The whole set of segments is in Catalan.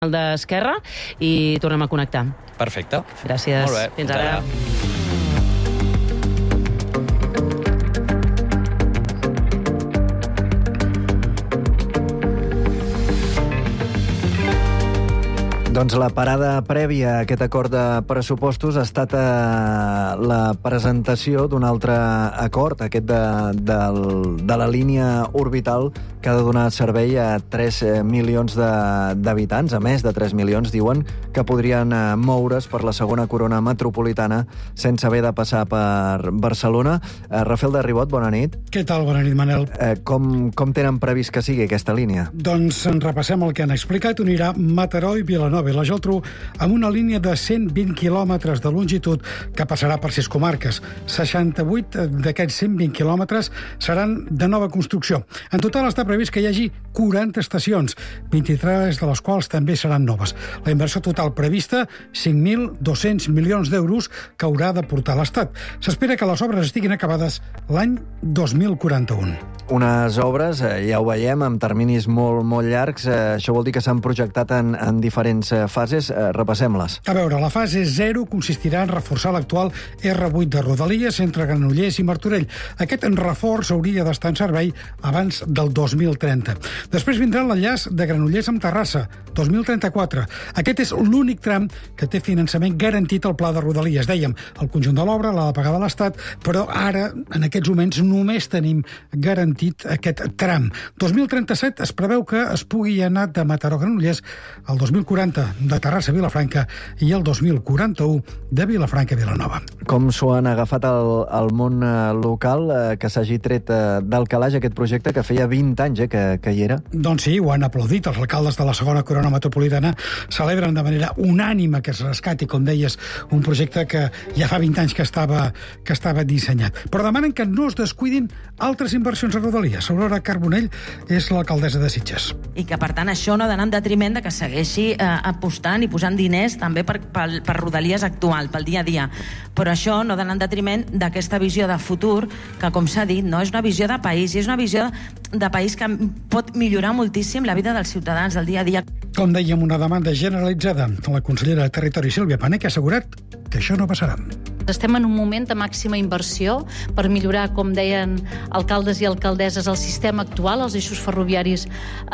el d'Esquerra i tornem a connectar. Perfecte. Gràcies. Molt bé. Fins ara. Doncs la parada prèvia a aquest acord de pressupostos ha estat la presentació d'un altre acord, aquest de la línia orbital que ha de donar servei a 3 milions d'habitants, a més de 3 milions, diuen, que podrien moure's per la segona corona metropolitana sense haver de passar per Barcelona. Rafael de Ribot, bona nit. Què tal? Bona nit, Manel. Com tenen previst que sigui aquesta línia? Doncs repassem el que han explicat. Unirà Mataró i Vilanova i la Geltrú amb una línia de 120 quilòmetres de longitud que passarà per 6 comarques. 68 d'aquests 120 quilòmetres seran de nova construcció. En total està previst que hi hagi 40 estacions, 23 de les quals també seran noves. La inversió total prevista, 5.200 milions d'euros que haurà de portar l'Estat. S'espera que les obres estiguin acabades l'any 2041. Unes obres, ja ho veiem, amb terminis molt llargs. Això vol dir que s'han projectat en diferents fases. Repassem-les. A veure, la fase 0 consistirà en reforçar l'actual R8 de Rodalies entre Granollers i Martorell. Aquest reforç hauria d'estar en servei abans del 2030. Després vindrà l'enllaç de Granollers amb Terrassa, 2034. Aquest és l'únic tram que té finançament garantit al pla de Rodalies. Dèiem, el conjunt de l'obra l'ha de pagar de l'Estat, però ara, en aquests moments, només tenim garantit aquest tram. 2037 es preveu que es pugui anar de Mataró a Granollers, el 2040 de Terrassa a Vilafranca i el 2041 de Vilafranca a Vilanova. Com s'ho han agafat el món local que s'hagi tret del calaix aquest projecte que feia 20 anys que hi era? Doncs sí, ho han aplaudit. Els alcaldes de la segona corona metropolitana celebren de manera unànime que es rescati, com deies, un projecte que ja fa 20 anys que estava dissenyat. Però demanen que no es descuidin altres inversions a Rodalies. Aurora Carbonell és l'alcaldessa de Sitges. I que, per tant, això no ha d'anar en detriment de que segueixi apostant i posant diners també per Rodalies actual, pel dia a dia. Però això no ha d'anar en detriment d'aquesta visió de futur que, com s'ha dit, no és una visió de país, és una visió de país que pot millorar moltíssim la vida dels ciutadans del dia a dia. Com dèiem, una demanda generalitzada. La consellera de Territori, Sílvia Pané, que ha assegurat que això no passarà. Estem en un moment de màxima inversió per millorar, com deien alcaldes i alcaldesses, el sistema actual, els eixos ferroviaris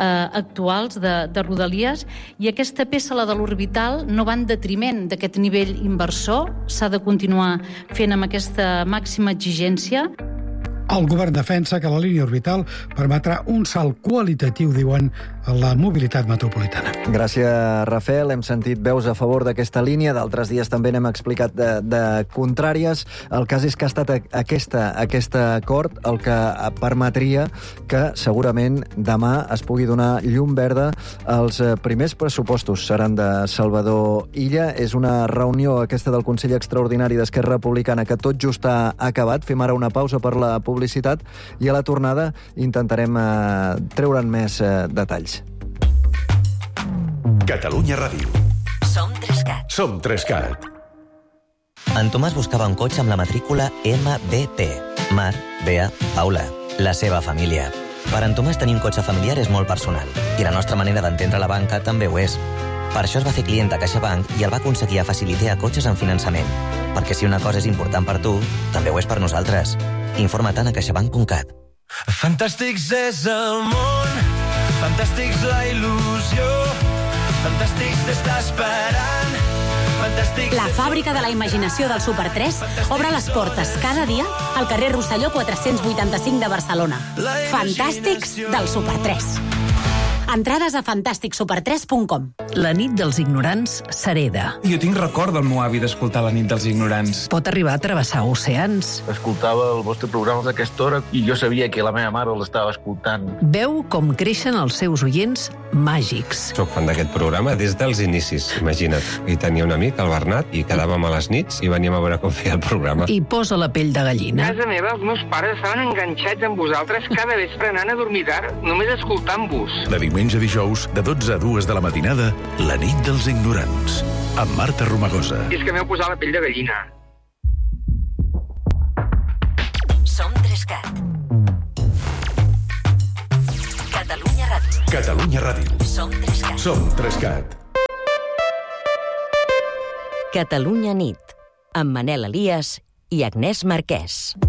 actuals de Rodalies, i aquesta peça, la de l'orbital, no va en detriment d'aquest nivell inversor. S'ha de continuar fent amb aquesta màxima exigència. El govern defensa que la línia orbital permetrà un salt qualitatiu, diuen, a la mobilitat metropolitana. Gràcies, Rafael. Hem sentit veus a favor d'aquesta línia, d'altres dies també n'hem explicat de contràries. El cas és que ha estat aquest acord el que permetria que segurament demà es pugui donar llum verda als primers pressupostos. Seran de Salvador Illa. És una reunió aquesta del Consell Extraordinari d'Esquerra Republicana que tot just ha acabat. Fem ara una pausa per la publicitat i a la tornada intentarem treure'n més detalls. Catalunya Ràdio. Som 3CAT. Som 3CAT. En Tomàs buscava un cotxe amb la matrícula MBP. Mar, Bea, Paula. La seva família. Per en Tomàs tenir un cotxe familiar és molt personal i la nostra manera d'entendre la banca també ho és. Per això es va fer client a CaixaBank i el va aconseguir a Faciliter a cotxes en finançament. Perquè si una cosa és important per tu, també ho és per nosaltres. Informa't a caixabank.cat. Fantàstics és el món, fantàstics la il·lusió, fantàstics t'està esperant, fantàstics... La fàbrica de la imaginació del Super 3 obre les portes cada dia al carrer Rosselló 485 de Barcelona. Fantàstics del Super 3. Entrades a fantàsticsuper3.com. La nit dels ignorants s'hereda. Jo tinc record del meu avi d'escoltar La nit dels ignorants. Pot arribar a travessar oceans. Escoltava el vostre programa d'aquesta hora i jo sabia que la meva mare l'estava escoltant. Veu com creixen els seus oients màgics. Soc fan d'aquest programa des dels inicis, imagina't. I tenia un amic, el Bernat, i quedàvem a les nits i veníem a veure com feia el programa. I posa la pell de gallina. A casa meva, els meus pares estaven enganxats amb vosaltres cada vespre anant a dormir tard, només escoltant-vos. De diumenge a dijous, de 12 a 2 de la matinada, La nit dels ignorants, amb Marta Romagosa. I és que m'heu posat la pell de gallina. Som 3CAT. Catalunya Ràdio. Catalunya Ràdio. Som 3CAT. Som 3CAT. Catalunya nit, amb Manel Elias i Agnès Marquès.